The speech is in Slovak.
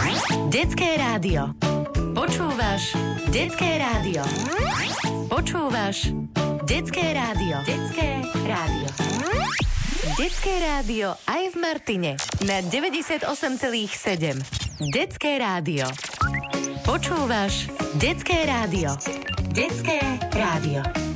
Detské rádio. Počúvaš Detské rádio. Počúvaš Detské rádio. Detské rádio. Detské rádio aj v Martine na 98,7. Detské rádio. Počúvaš Detské rádio. Detské rádio.